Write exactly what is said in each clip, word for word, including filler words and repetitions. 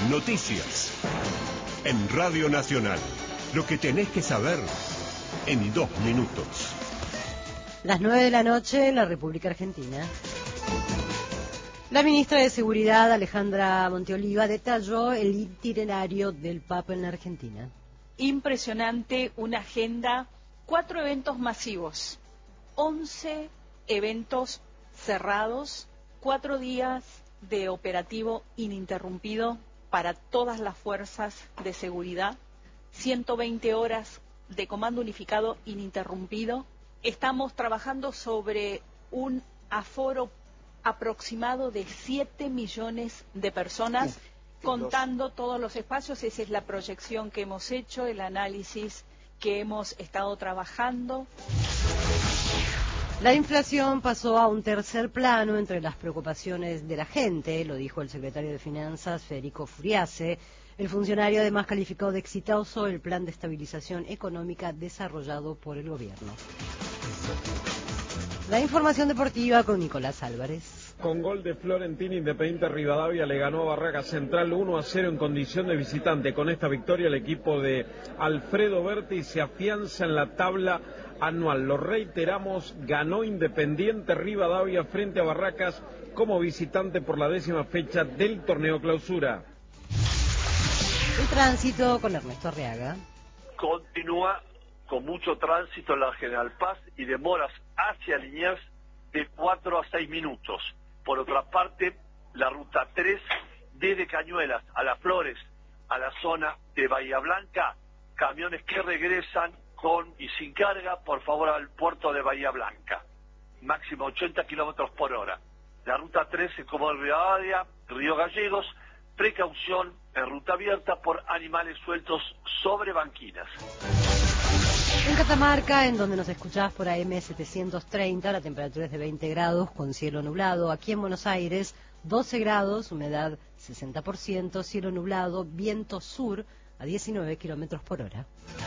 Noticias. En Radio Nacional. Lo que tenés que saber en dos minutos. Las nueve de la noche en la República Argentina. La ministra de Seguridad, Alejandra Monteoliva, detalló el itinerario del Papa en la Argentina. Impresionante, una agenda, cuatro eventos masivos, once eventos cerrados, cuatro días de operativo ininterrumpido para todas las fuerzas de seguridad, ciento veinte horas de comando unificado ininterrumpido. Estamos trabajando sobre un aforo aproximado de siete millones de personas, contando todos los espacios. Esa es la proyección que hemos hecho, el análisis que hemos estado trabajando. La inflación pasó a un tercer plano entre las preocupaciones de la gente, lo dijo el secretario de Finanzas, Federico Furiase. El funcionario además calificó de exitoso el plan de estabilización económica desarrollado por el gobierno. La información deportiva con Nicolás Álvarez. Con gol de Florentino, Independiente Rivadavia le ganó a Barracas Central uno a cero en condición de visitante. Con esta victoria el equipo de Alfredo Berti se afianza en la tabla anual. Lo reiteramos, ganó Independiente Rivadavia frente a Barracas como visitante por la décima fecha del torneo clausura. El tránsito con Ernesto Arriaga. Continúa con mucho tránsito en la General Paz y demoras hacia Liniers de cuatro a seis minutos. Por otra parte, la ruta tres desde Cañuelas a Las Flores, a la zona de Bahía Blanca, camiones que regresan con y sin carga, por favor, al puerto de Bahía Blanca. Máximo ochenta kilómetros por hora. La ruta tres en Comodoro Rivadavia, Río Gallegos, precaución en ruta abierta por animales sueltos sobre banquinas. En Catamarca, en donde nos escuchás por A M setecientos treinta, la temperatura es de veinte grados con cielo nublado. Aquí en Buenos Aires, doce grados, humedad sesenta por ciento, cielo nublado, viento sur a diecinueve kilómetros por hora.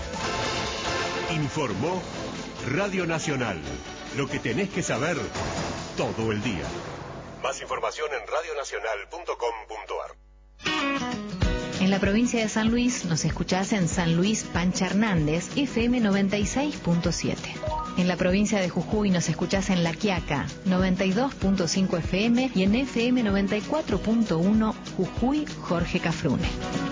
Informó Radio Nacional. Lo que tenés que saber todo el día. Más información en radio nacional punto com punto a r. En la provincia de San Luis nos escuchás en San Luis Pancha Hernández, F M noventa y seis punto siete. En la provincia de Jujuy nos escuchás en La Quiaca, noventa y dos punto cinco F M y en F M noventa y cuatro punto uno Jujuy Jorge Cafrune.